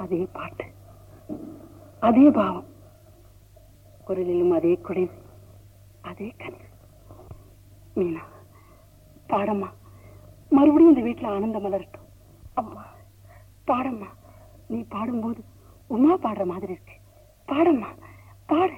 அதே பாட்டு, அதே பாவம், குரலிலும் அதே குடைவு, அதே கனவு. மீனா பாடம்மா, மறுபடியும் இந்த வீட்டுல ஆனந்தம் மலரட்டும். அம்மா பாடம்மா, நீ பாடும்போது உமா பாடுற மாதிரி இருக்கு. பாடம்மா பாடு.